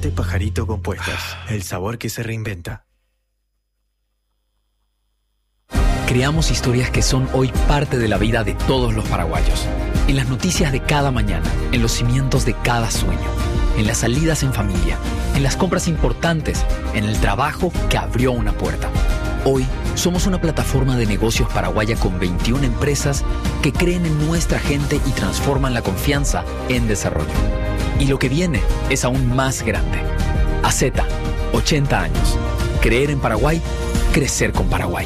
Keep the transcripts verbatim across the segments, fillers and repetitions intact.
Mate Pajarito Compuestas, el sabor que se reinventa. Creamos historias que son hoy parte de la vida de todos los paraguayos. En las noticias de cada mañana, en los cimientos de cada sueño, en las salidas en familia, en las compras importantes, en el trabajo que abrió una puerta. Hoy somos una plataforma de negocios paraguaya con veintiuna empresas que creen en nuestra gente y transforman la confianza en desarrollo. Y lo que viene es aún más grande. A Z, ochenta años. Creer en Paraguay, crecer con Paraguay.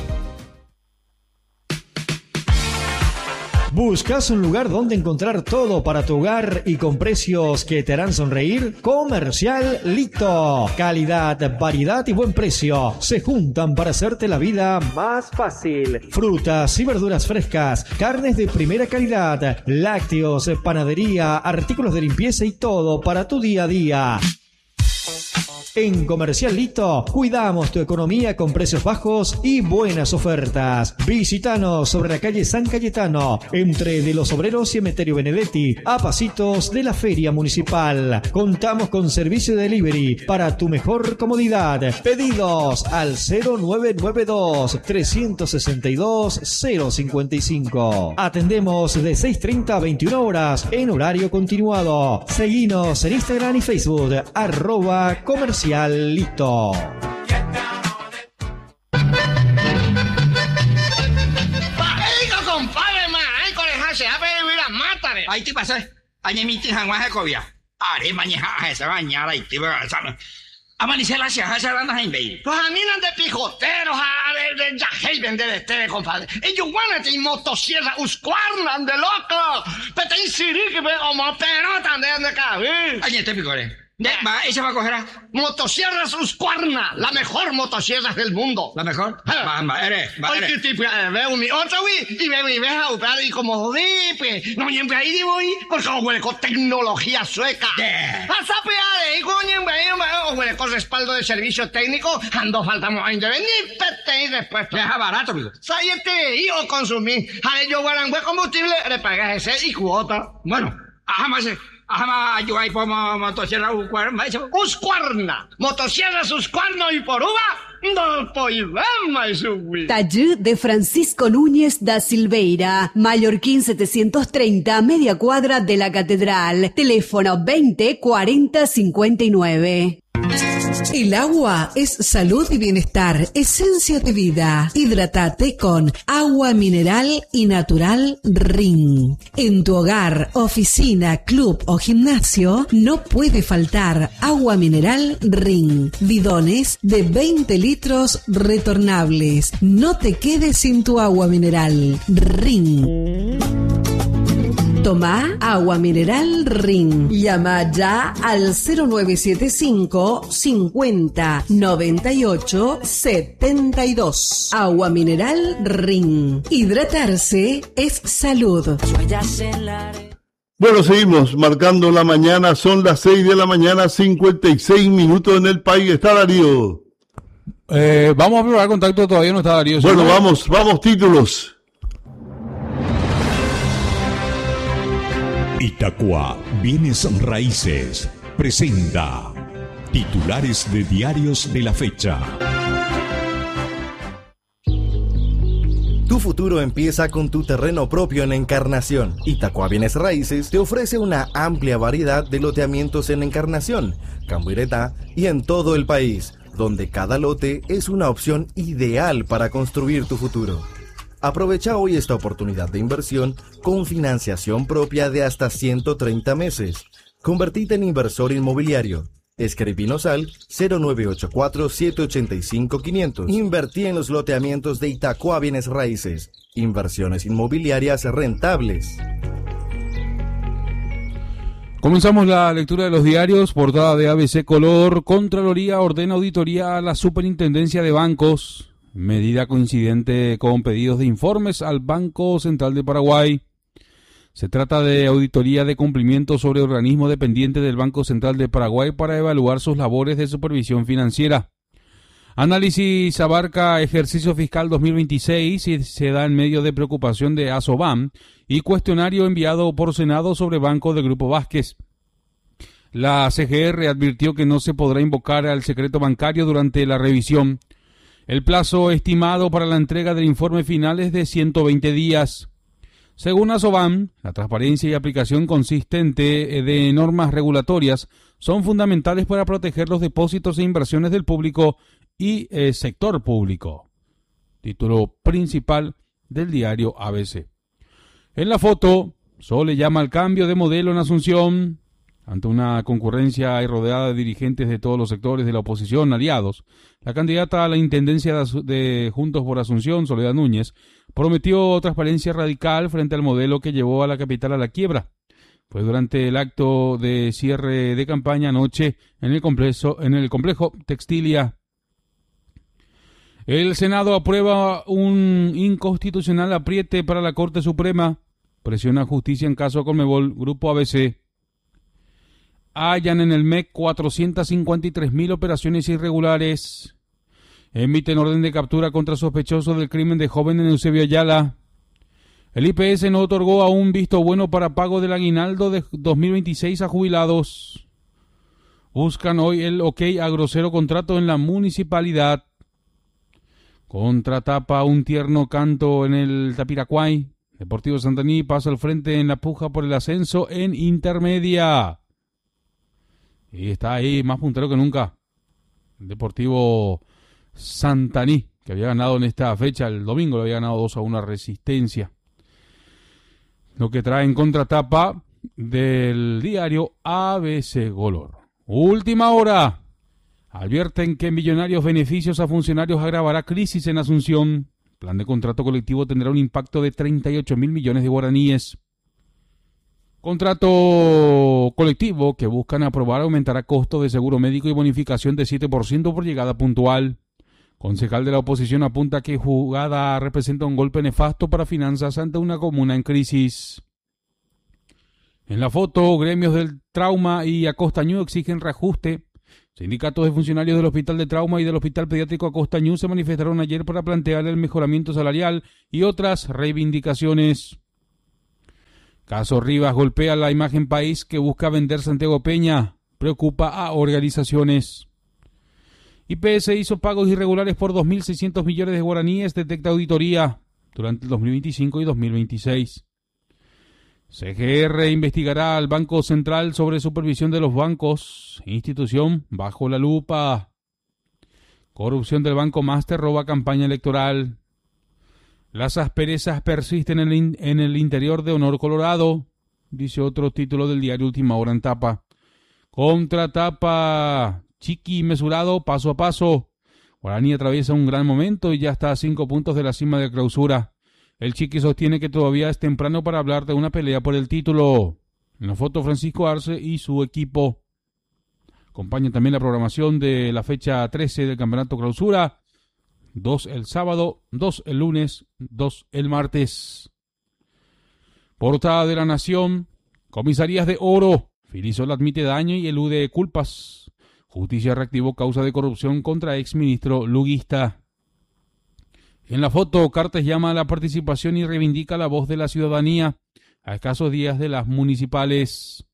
¿Buscas un lugar donde encontrar todo para tu hogar y con precios que te harán sonreír? Comercial Lito. Calidad, variedad y buen precio se juntan para hacerte la vida más fácil. Frutas y verduras frescas, carnes de primera calidad, lácteos, panadería, artículos de limpieza y todo para tu día a día. En Comercial Lito cuidamos tu economía con precios bajos y buenas ofertas. Visítanos sobre la calle San Cayetano, entre de los Obreros y Emeterio Benedetti, a pasitos de la Feria Municipal. Contamos con servicio de delivery para tu mejor comodidad. Pedidos al cero nueve nueve dos, tres seis dos, cero cinco cinco. Atendemos de seis treinta a veintiuna horas en horario continuado. Seguinos en Instagram y Facebook, arroba comercial. Lito. Compadre, man, ay, coleja, se ha pedido ir a mátare. Ay, te pasa, ay, mi tija, guaje, cobia. Are, mañana, esa bañada, y te va a saber. Amanecer la ciudad, se van a invadir. Pues a mí no de pijoteros, a de yajey vender este, compadre. Ellos van a tener motosierra, uscuarnan de loco. Pero te insirí que ve como pelota de cabeza. Ay, este picore. De, va, ella va a coger a motosierras Husqvarna, la mejor motosierra del mundo. ¿La mejor? Va, va, eres, va, eres. Ay, qué tipo, veo mi otra, güey, y veo mi vieja, y como, pues, no, siempre ahí digo, porque huele con tecnología sueca. A sapear, y coño, huele con respaldo de servicio técnico, ando faltamos a intervenir, pete y después. Deja barato, amigo. Sáyete, y o consumir. A yo guarangüe combustible, le pagas ese y cuota. Bueno, ajá, más. Ajá, yo ahí pongo motosierra Husqvarna. Husqvarna, motosierras Husqvarna y por uva, no podemos subir. Taller de Francisco Núñez da Silveira, Mallorquín setecientos treinta, media cuadra de la Catedral. Teléfono veinte cuarenta cincuenta y nueve. El agua es salud y bienestar, esencia de vida. Hidrátate con agua mineral y natural Rin. En tu hogar, oficina, club o gimnasio no puede faltar agua mineral Rin. Bidones de veinte litros retornables. No te quedes sin tu agua mineral Rin. Toma agua mineral Rin. Llama ya al cero nueve siete cinco, cincuenta, noventa y ocho, setenta y dos. Agua mineral Rin. Hidratarse es salud. Bueno, seguimos marcando la mañana. Son las seis de la mañana, cincuenta y seis minutos en el país. ¿Está Darío? Eh, vamos a probar contacto, todavía no está Darío. Bueno, ¿sí? vamos, vamos, títulos. Itacua Bienes Raíces presenta titulares de diarios de la fecha. Tu futuro empieza con tu terreno propio en Encarnación. Itacua Bienes Raíces te ofrece una amplia variedad de loteamientos en Encarnación, Cambuiretá y en todo el país, donde cada lote es una opción ideal para construir tu futuro. Aprovecha hoy esta oportunidad de inversión con financiación propia de hasta ciento treinta meses. Convertite en inversor inmobiliario. Escribinos al cero nueve ocho cuatro, siete ocho cinco, quinientos. Invertí en los loteamientos de Itacua Bienes Raíces. Inversiones inmobiliarias rentables. Comenzamos la lectura de los diarios. Portada de A B C Color. Contraloría ordena auditoría a la Superintendencia de Bancos. Medida coincidente con pedidos de informes al Banco Central de Paraguay. Se trata de auditoría de cumplimiento sobre organismo dependiente del Banco Central de Paraguay para evaluar sus labores de supervisión financiera. Análisis abarca ejercicio fiscal dos mil veintiséis y se da en medio de preocupación de ASOBAM y cuestionario enviado por Senado sobre Banco del Grupo Vázquez. La C G R advirtió que no se podrá invocar al secreto bancario durante la revisión. El plazo estimado para la entrega del informe final es de ciento veinte días. Según Asobam, la transparencia y aplicación consistente de normas regulatorias son fundamentales para proteger los depósitos e inversiones del público y eh, sector público. Título principal del diario A B C. En la foto, Sole llama al cambio de modelo en Asunción. Ante una concurrencia y rodeada de dirigentes de todos los sectores de la oposición aliados, la candidata a la intendencia de Juntos por Asunción, Soledad Núñez, prometió transparencia radical frente al modelo que llevó a la capital a la quiebra. Fue durante el acto de cierre de campaña anoche en el complejo, en el complejo Textilia. El Senado aprueba un inconstitucional apriete para la Corte Suprema. Presiona justicia en caso Conmebol. Grupo A B C. Hallan en el M E C cuatrocientas cincuenta y tres mil operaciones irregulares. Emiten orden de captura contra sospechosos del crimen de joven en Eusebio Ayala. El I P S no otorgó aún visto bueno para pago del aguinaldo de dos mil veintiséis a jubilados. Buscan hoy el ok a grosero contrato en la municipalidad. Contratapa un tierno canto en el Tapiracuay. Deportivo Santaní pasa al frente en la puja por el ascenso en intermedia. Y está ahí más puntero que nunca. El Deportivo Santaní, que había ganado en esta fecha, el domingo le había ganado dos a uno a Resistencia. Lo que trae en contratapa del diario A B C Color. Última hora. Advierten que Millonarios beneficios a funcionarios agravará crisis en Asunción. Plan de contrato colectivo tendrá un impacto de treinta y ocho mil millones de guaraníes. Contrato colectivo que buscan aprobar aumentará costo de seguro médico y bonificación de siete por ciento por llegada puntual. Concejal de la oposición apunta que jugada representa un golpe nefasto para finanzas ante una comuna en crisis. En la foto, gremios del trauma y Acostañú exigen reajuste. Sindicatos de funcionarios del Hospital de Trauma y del Hospital Pediátrico Acostañú se manifestaron ayer para plantear el mejoramiento salarial y otras reivindicaciones. Caso Rivas golpea la imagen país que busca vender Santiago Peña. Preocupa a organizaciones. I P S hizo pagos irregulares por dos mil seiscientos millones de guaraníes, detecta auditoría durante el dos mil veinticinco y dos mil veintiséis. C G R investigará al Banco Central sobre supervisión de los bancos. Institución bajo la lupa. Corrupción del Banco Master roba campaña electoral. Las asperezas persisten en el, in- en el interior de Honor Colorado, dice otro título del diario Última Hora en tapa. Contratapa. Chiqui mesurado paso a paso. Guaraní atraviesa un gran momento y ya está a cinco puntos de la cima de clausura. El Chiqui sostiene que todavía es temprano para hablar de una pelea por el título. En la foto, Francisco Arce y su equipo. Acompaña también la programación de la fecha trece del Campeonato Clausura. Dos el sábado, dos el lunes, dos el martes. Portada de la Nación. Comisarías de Oro. Filisol admite daño y elude culpas. Justicia reactivó causa de corrupción contra exministro luguista. En la foto, Cartes llama a la participación y reivindica la voz de la ciudadanía a escasos días de las municipales.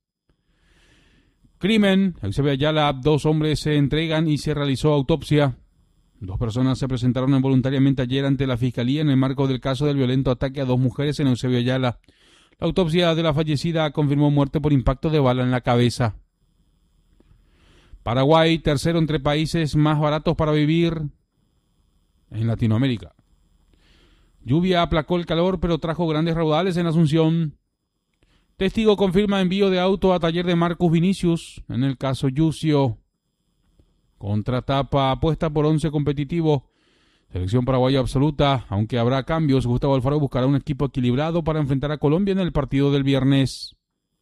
Crimen. Eusebio Ayala, dos hombres se entregan y se realizó autopsia. Dos personas se presentaron involuntariamente ayer ante la Fiscalía en el marco del caso del violento ataque a dos mujeres en Eusebio Ayala. La autopsia de la fallecida confirmó muerte por impacto de bala en la cabeza. Paraguay, tercero entre países más baratos para vivir en Latinoamérica. Lluvia aplacó el calor, pero trajo grandes raudales en Asunción. Testigo confirma envío de auto a taller de Marcus Vinicius en el caso Yucio. Contratapa apuesta por once competitivo. Selección paraguaya absoluta, aunque habrá cambios. Gustavo Alfaro buscará un equipo equilibrado para enfrentar a Colombia en el partido del viernes.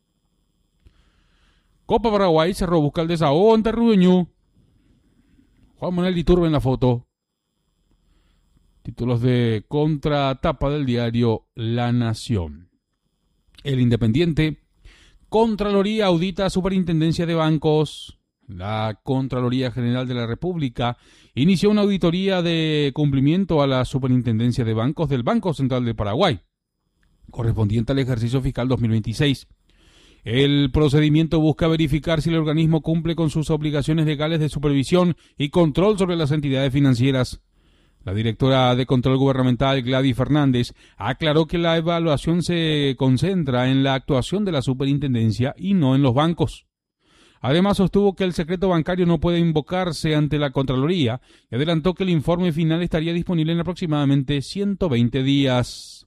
Copa Paraguay cerró, busca el desahogo ante Rubeñú. Juan Manuel Iturbe en la foto. Títulos de contratapa del diario La Nación. El Independiente. Contraloría audita Superintendencia de Bancos. La Contraloría General de la República inició una auditoría de cumplimiento a la Superintendencia de Bancos del Banco Central de Paraguay, correspondiente al ejercicio fiscal dos mil veintiséis. El procedimiento busca verificar si el organismo cumple con sus obligaciones legales de supervisión y control sobre las entidades financieras. La directora de Control Gubernamental, Gladys Fernández, aclaró que la evaluación se concentra en la actuación de la superintendencia y no en los bancos. Además, sostuvo que el secreto bancario no puede invocarse ante la Contraloría y adelantó que el informe final estaría disponible en aproximadamente ciento veinte días.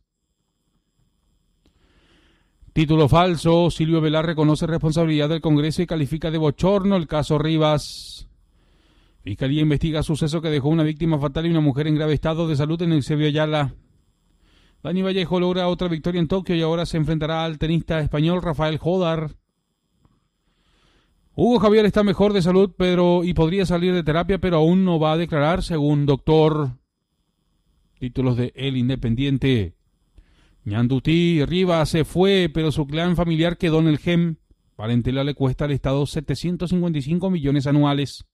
Título falso. Silvio Velar reconoce responsabilidad del Congreso y califica de bochorno el caso Rivas. Fiscalía investiga suceso que dejó una víctima fatal y una mujer en grave estado de salud en Eusebio Ayala. Dani Vallejo logra otra victoria en Tokio y ahora se enfrentará al tenista español Rafael Jodar. Hugo Javier está mejor de salud pero y podría salir de terapia, pero aún no va a declarar, según doctor. Títulos de El Independiente. Ñandutí Rivas se fue, pero su clan familiar quedó en el G E M. Parentela le cuesta al Estado setecientos cincuenta y cinco millones anuales.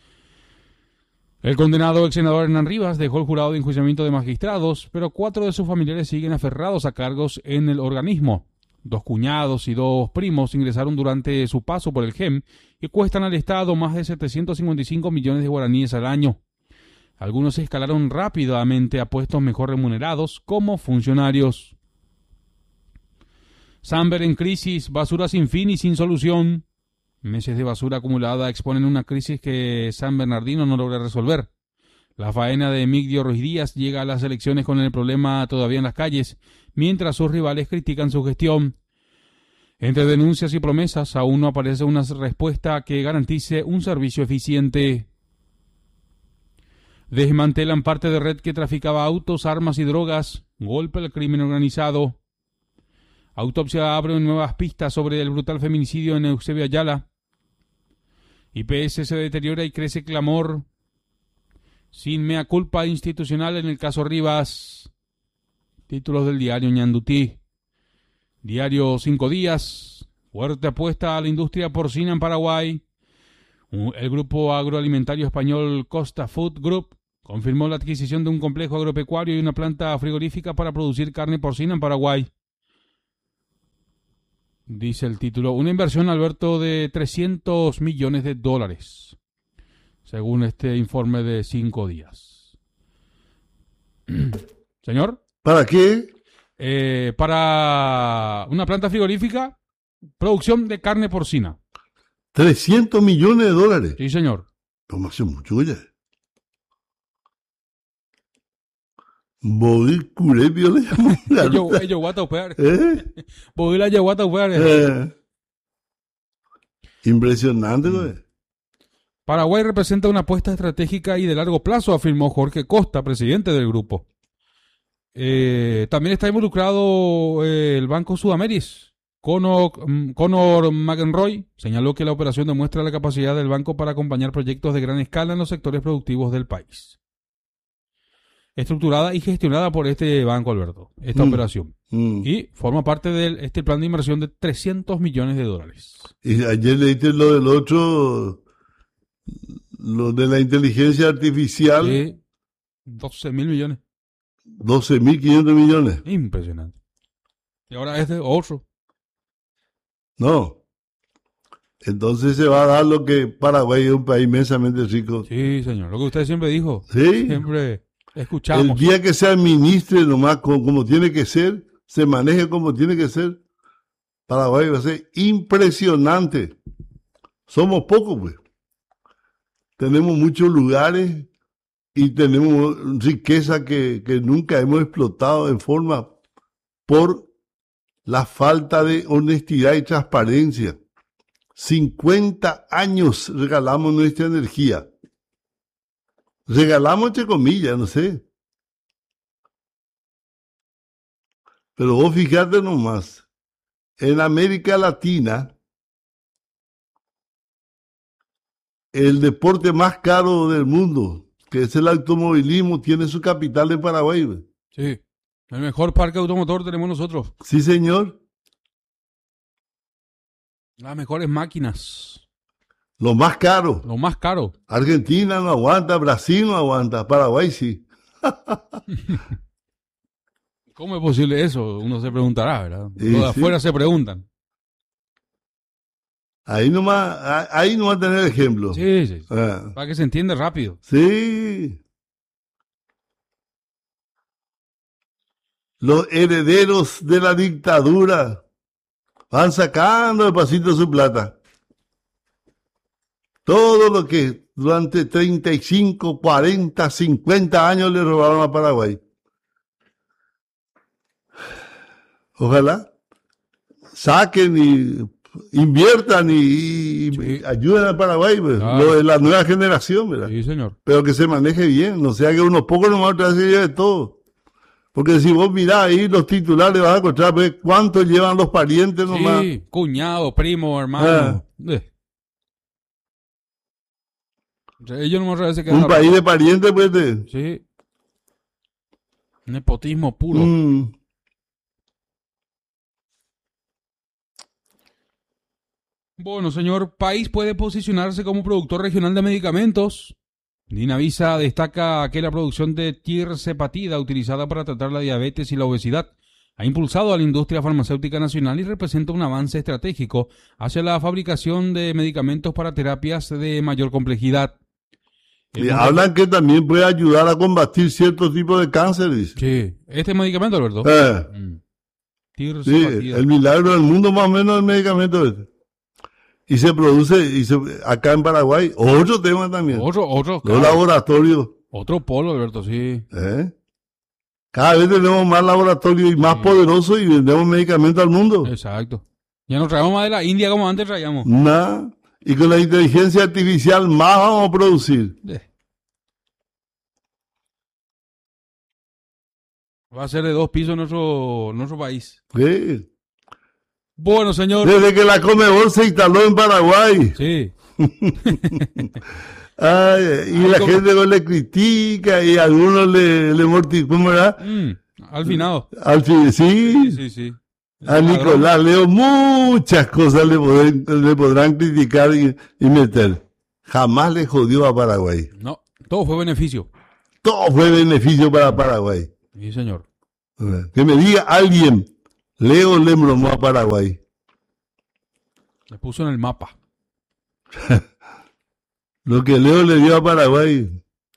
El condenado ex senador Hernán Rivas dejó el jurado de enjuiciamiento de magistrados, pero cuatro de sus familiares siguen aferrados a cargos en el organismo. Dos cuñados y dos primos ingresaron durante su paso por el G E M y cuestan al Estado más de setecientos cincuenta y cinco millones de guaraníes al año. Algunos escalaron rápidamente a puestos mejor remunerados como funcionarios. Samber en crisis, basura sin fin y sin solución. Meses de basura acumulada exponen una crisis que San Bernardino no logra resolver. La faena de Emigdio Ruiz Díaz llega a las elecciones con el problema todavía en las calles, mientras sus rivales critican su gestión. Entre denuncias y promesas, aún no aparece una respuesta que garantice un servicio eficiente. Desmantelan parte de red que traficaba autos, armas y drogas. Golpe al crimen organizado. Autopsia abre nuevas pistas sobre el brutal feminicidio en Eusebio Ayala. I P S se deteriora y crece clamor. Sin mea culpa institucional en el caso Rivas. Títulos del diario Ñandutí. Diario Cinco Días. Fuerte apuesta a la industria porcina en Paraguay. El grupo agroalimentario español Costa Food Group confirmó la adquisición de un complejo agropecuario y una planta frigorífica para producir carne porcina en Paraguay. Dice el título, una inversión, Alberto, de trescientos millones de dólares, según este informe de Cinco Días. Señor. ¿Para qué? Eh, para una planta frigorífica, producción de carne porcina. trescientos millones de dólares. Sí, señor. ¿Cómo hace mucho ya? Bodil Curebio le llamó. Ellos guata upear. ¿Eh? Bodil la guata upear. Eh. Impresionante, güey. Paraguay representa una apuesta estratégica y de largo plazo, afirmó Jorge Costa, presidente del grupo. Eh, también está involucrado eh, el Banco Sudameris. Conor, Conor McEnroy señaló que la operación demuestra la capacidad del banco para acompañar proyectos de gran escala en los sectores productivos del país. Estructurada y gestionada por este banco, Alberto, esta mm. operación. Mm. Y forma parte de este plan de inversión de trescientos millones de dólares. Y ayer leíste lo del otro, lo de la inteligencia artificial. Sí, doce mil millones. doce mil quinientos millones. Impresionante. Y ahora este otro. No. Entonces se va a dar lo que Paraguay es un país inmensamente rico. Sí, señor. Lo que usted siempre dijo. Sí. Siempre escuchamos. El día que se administre nomás como, como tiene que ser, se maneje como tiene que ser, Paraguay va a ser impresionante. Somos pocos, pues. Tenemos muchos lugares y tenemos riqueza que, que nunca hemos explotado en forma por la falta de honestidad y transparencia. cincuenta años regalamos nuestra energía. Regalamos entre comillas, no sé. Pero vos fíjate nomás, en América Latina, el deporte más caro del mundo, que es el automovilismo, tiene su capital en Paraguay. ¿Ve? Sí, el mejor parque automotor tenemos nosotros. Sí, señor. Las mejores máquinas. Lo más caro. Lo más caro. Argentina no aguanta, Brasil no aguanta, Paraguay sí. ¿Cómo es posible eso? Uno se preguntará, ¿verdad? Sí, Los de sí. afuera se preguntan. Ahí nomás, ahí nomás tener ejemplo. Sí, sí. Ah. Para que se entienda rápido. Sí. Los herederos de la dictadura van sacando de pasito su plata. Todo lo que durante treinta y cinco, cuarenta, cincuenta años le robaron a Paraguay. Ojalá saquen y inviertan y, y Sí. ayuden a Paraguay, pues, Claro. lo de la nueva generación, ¿verdad? Sí, señor. Pero que se maneje bien, no sea que unos pocos nomás otra vez se lleve todo. Porque si vos mirás ahí los titulares vas a encontrar pues, cuánto llevan los parientes nomás. Sí, cuñado, primo, hermano. Ah. Eh. O sea, ellos no se quedan Un la país ropa. de parientes, pues, de... Sí. Nepotismo puro. Mm. Bueno, señor, país puede posicionarse como productor regional de medicamentos. Dinavisa destaca que la producción de tirzepatida utilizada para tratar la diabetes y la obesidad ha impulsado a la industria farmacéutica nacional y representa un avance estratégico hacia la fabricación de medicamentos para terapias de mayor complejidad. Y hablan que también puede ayudar a combatir ciertos tipos de cáncer, dice. Sí, este medicamento, Alberto. Eh, Mm. sí, Tirzepatida. el milagro del mundo más o menos el medicamento este. Y se produce y se, acá en Paraguay, otro tema también. Otro, otro, Los claro. laboratorios. Otro polo, Alberto, sí. ¿eh? Cada vez tenemos más laboratorios y más Sí. poderosos y vendemos medicamentos al mundo. Exacto. Ya no traemos más de la India como antes traíamos. Nah. Y con la inteligencia artificial más vamos a producir. Eh. Va a ser de dos pisos nuestro, nuestro país. Sí. Bueno, señor. Desde que la Comebol se instaló en Paraguay. Sí. Ay, y Ay, la ¿cómo? gente no le critica y a algunos le, le mortifican, ¿cómo era? Mm, al finado. Al fin, sí. Sí, sí, sí. A Nicolás Leo muchas cosas le, podrán, le podrán criticar y, y meter. Jamás le jodió a Paraguay. No, todo fue beneficio. Todo fue beneficio para Paraguay. Sí, señor. Que me diga alguien, Leo le embromó a Paraguay. Le puso en el mapa. Lo que Leo le dio a Paraguay,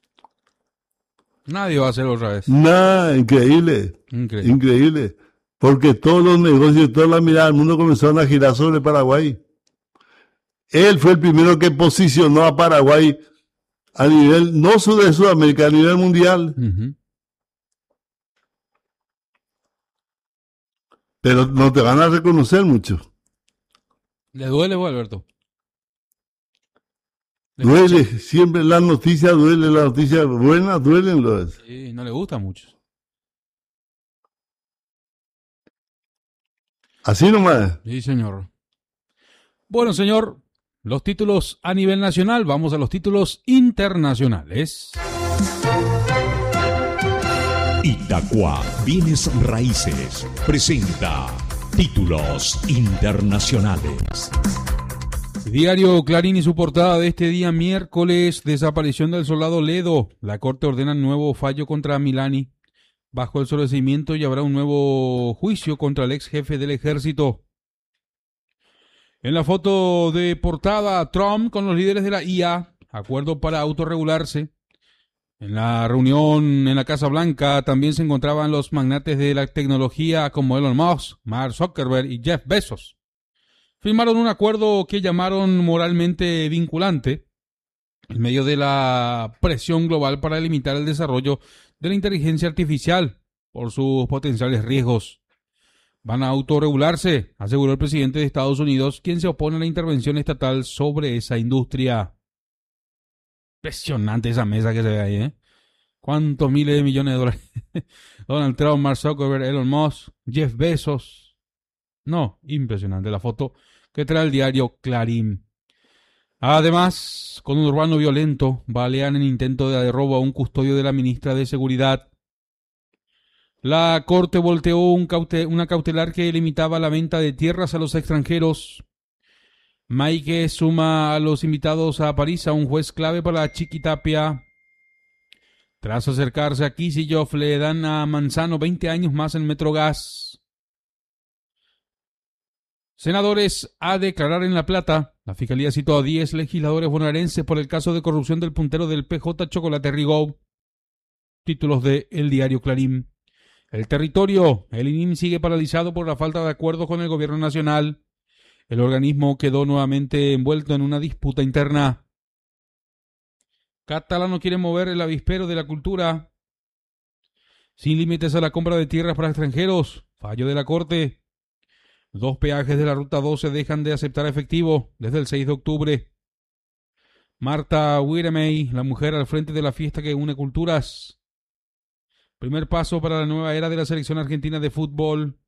Nadie va a hacer otra vez. nada, increíble, Increíble. increíble. Porque todos los negocios, toda la mirada del mundo comenzaron a girar sobre Paraguay. Él fue el primero que posicionó a Paraguay a nivel, no solo de Sudamérica, a nivel mundial. Ujú. Pero no te van a reconocer mucho. ¿Le duele, vos, Alberto? ¿Le Duele, siempre las noticias duelen, las noticias buenas duelen. Los... Sí, no le gusta mucho. Así nomás. Sí, señor. Bueno, señor, los títulos a nivel nacional, vamos a los títulos internacionales. Itacua Bienes Raíces presenta títulos internacionales. Diario Clarín y su portada de este día miércoles, desaparición del soldado Ledo. La Corte ordena nuevo fallo contra Milani. Bajo el sobreseimiento y habrá un nuevo juicio contra el ex jefe del ejército. En la foto de portada, Trump con los líderes de la I A, acuerdo para autorregularse. En la reunión en la Casa Blanca también se encontraban los magnates de la tecnología como Elon Musk, Mark Zuckerberg y Jeff Bezos. Firmaron un acuerdo que llamaron moralmente vinculante en medio de la presión global para limitar el desarrollo de la inteligencia artificial por sus potenciales riesgos. Van a autorregularse, aseguró el presidente de Estados Unidos, quien se opone a la intervención estatal sobre esa industria. Impresionante esa mesa que se ve ahí, ¿eh? ¿Cuántos miles de millones de dólares? Donald Trump, Mark Zuckerberg, Elon Musk, Jeff Bezos. No, impresionante la foto que trae el diario Clarín. Además, con un urbano violento, balean en intento de robo a un custodio de la ministra de Seguridad. La Corte volteó un caute- una cautelar que limitaba la venta de tierras a los extranjeros. Maike suma a los invitados a París a un juez clave para Chiquitapia. Tras acercarse a Kicillof, le dan a Manzano veinte años más en Metrogas. Senadores a declarar en La Plata. La fiscalía citó a diez legisladores bonaerenses por el caso de corrupción del puntero del P J Chocolate Rigou. Títulos de El Diario Clarín. El territorio. El I N I M sigue paralizado por la falta de acuerdo con el gobierno nacional. El organismo quedó nuevamente envuelto en una disputa interna. Catalano quiere mover el avispero de la cultura. Sin límites a la compra de tierras para extranjeros. Fallo de la Corte. Dos peajes de la Ruta doce dejan de aceptar efectivo desde el seis de octubre. Marta Wiremey, la mujer al frente de la fiesta que une culturas. Primer paso para la nueva era de la selección argentina de fútbol.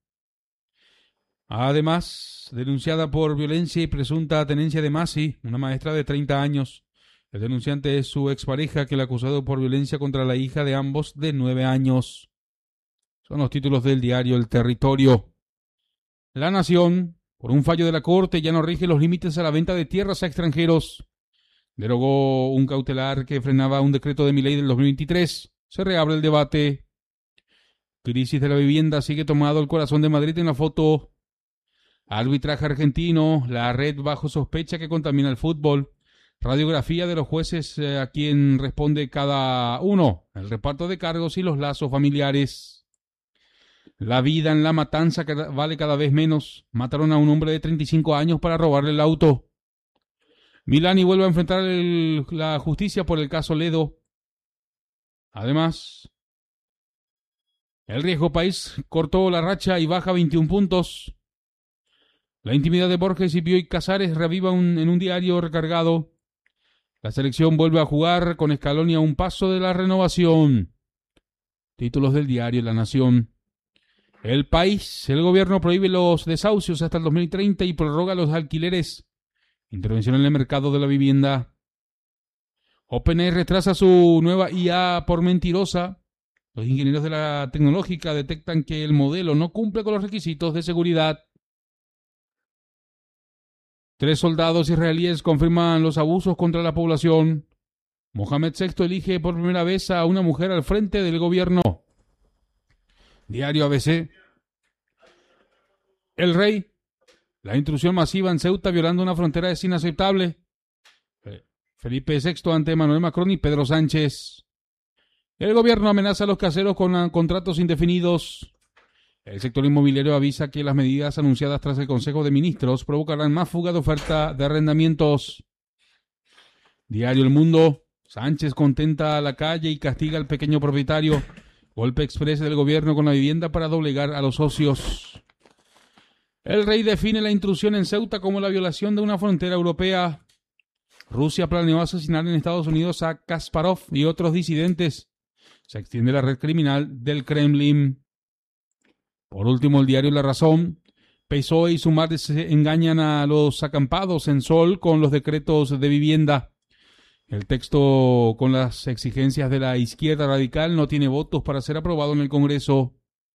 Además, denunciada por violencia y presunta tenencia de Masi, una maestra de treinta años. El denunciante es su expareja que la acusado por violencia contra la hija de ambos de nueve años. Son los títulos del diario El Territorio. La Nación, por un fallo de la Corte, ya no rige los límites a la venta de tierras a extranjeros. Derogó un cautelar que frenaba un decreto de Milei del dos mil veintitrés. Se reabre el debate. Crisis de la vivienda, sigue tomado el corazón de Madrid en la foto. Arbitraje argentino, la red bajo sospecha que contamina el fútbol. Radiografía de los jueces eh, a quien responde cada uno. El reparto de cargos y los lazos familiares. La vida en la matanza vale cada vez menos. Mataron a un hombre de treinta y cinco años para robarle el auto. Milani vuelve a enfrentar el, la justicia por el caso Ledo. Además, el riesgo país cortó la racha y baja veintiún puntos. La intimidad de Borges y Bioy Casares reaviva un, en un diario recargado. La selección vuelve a jugar con Scaloni a un paso de la renovación. Títulos del diario La Nación. El País. El gobierno prohíbe los desahucios hasta el dos mil treinta y prorroga los alquileres. Intervención en el mercado de la vivienda. OpenAI retrasa su nueva I A por mentirosa. Los ingenieros de la tecnológica detectan que el modelo no cumple con los requisitos de seguridad. Tres soldados israelíes confirman los abusos contra la población. Mohamed sexto elige por primera vez a una mujer al frente del gobierno. Diario A B C. El Rey. La intrusión masiva en Ceuta violando una frontera es inaceptable. Felipe sexto ante Emmanuel Macron y Pedro Sánchez. El gobierno amenaza a los caseros con contratos indefinidos. El sector inmobiliario avisa que las medidas anunciadas tras el Consejo de Ministros provocarán más fuga de oferta de arrendamientos. Diario El Mundo. Sánchez contenta a la calle y castiga al pequeño propietario. Golpe express del gobierno con la vivienda para doblegar a los socios. El Rey define la intrusión en Ceuta como la violación de una frontera europea. Rusia planeó asesinar en Estados Unidos a Kasparov y otros disidentes. Se extiende la red criminal del Kremlin. Por último, el diario La Razón. P S O E y Sumar engañan a los acampados en Sol con los decretos de vivienda. El texto con las exigencias de la izquierda radical no tiene votos para ser aprobado en el Congreso.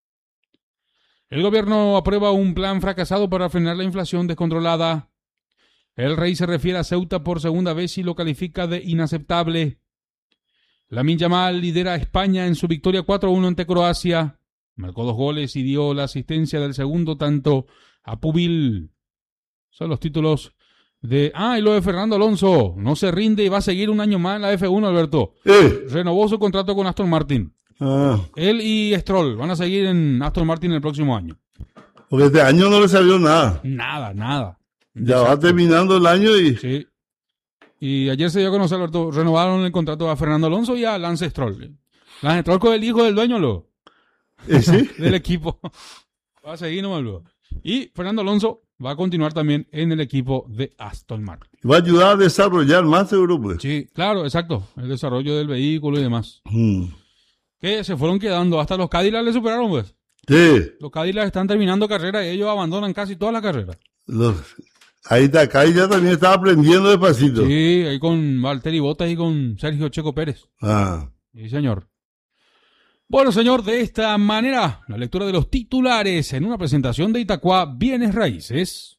El gobierno aprueba un plan fracasado para frenar la inflación descontrolada. El Rey se refiere a Ceuta por segunda vez y lo califica de inaceptable. Lamine Yamal lidera a España en su victoria cuatro a uno ante Croacia. Marcó dos goles y dio la asistencia del segundo tanto a Pubil. Son los títulos de... Ah, y lo de Fernando Alonso. No se rinde y va a seguir un año más en la F uno, Alberto. Eh. Renovó su contrato con Aston Martin. Ah. Él y Stroll van a seguir en Aston Martin el próximo año. Porque este año no le salió nada. Nada, nada. Ya Exacto. Va terminando el año y... Sí. Y ayer se dio a conocer, Alberto, renovaron el contrato a Fernando Alonso y a Lance Stroll. Lance Stroll con el hijo del dueño, lo... ¿Eh, sí? del equipo. Va a seguir nomás luego. Y Fernando Alonso va a continuar también en el equipo de Aston Martin. Va a ayudar a desarrollar más seguro, pues. Sí, claro, exacto. El desarrollo del vehículo y demás. Hmm. Que se fueron quedando. Hasta los Cadillac le superaron, pues. Sí. Los Cadillac están terminando carrera y ellos abandonan casi todas las carreras. Los... Ahí está, acá ya también está aprendiendo despacito. Sí, ahí con Valtteri Bottas y con Sergio Checo Pérez. Ah. Sí, señor. Bueno, señor, de esta manera, la lectura de los titulares en una presentación de Itacua Bienes Raíces.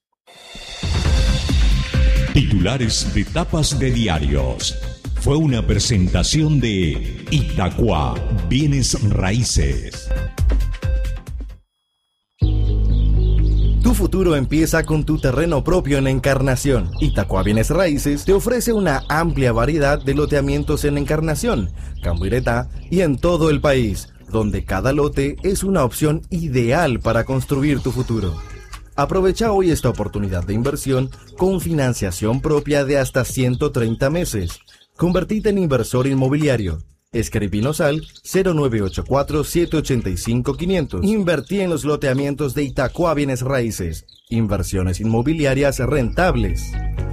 Titulares de tapas de diarios. Fue una presentación de Itacua Bienes Raíces. Tu futuro empieza con tu terreno propio en Encarnación. Itacua Bienes Raíces te ofrece una amplia variedad de loteamientos en Encarnación, Cambuireta y en todo el país, donde cada lote es una opción ideal para construir tu futuro. Aprovecha hoy esta oportunidad de inversión con financiación propia de hasta ciento treinta meses. Convertite en inversor inmobiliario. Escribinos al cero nueve ocho cuatro, siete ocho cinco, quinientos. Invertí en los loteamientos de Itacua Bienes Raíces. Inversiones inmobiliarias rentables.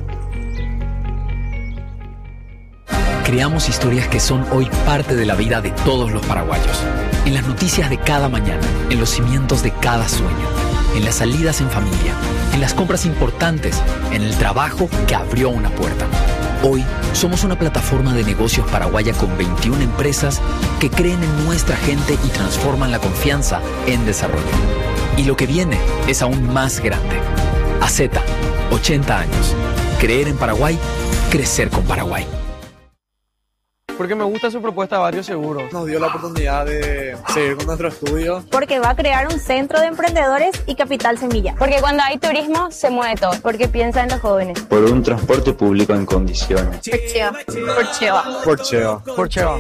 Creamos historias que son hoy parte de la vida de todos los paraguayos. En las noticias de cada mañana, en los cimientos de cada sueño, en las salidas en familia, en las compras importantes, en el trabajo que abrió una puerta. Hoy somos una plataforma de negocios paraguaya con veintiuna empresas que creen en nuestra gente y transforman la confianza en desarrollo. Y lo que viene es aún más grande. A Z, ochenta años. Creer en Paraguay, crecer con Paraguay. Porque me gusta su propuesta de Barrio Seguro. Nos dio la oportunidad de seguir con nuestro estudio. Porque va a crear un centro de emprendedores y capital semilla. Porque cuando hay turismo, se mueve todo. Porque piensa en los jóvenes. Por un transporte público en condiciones. Por Cheva. Por Cheva. Por Cheva. Por Cheva.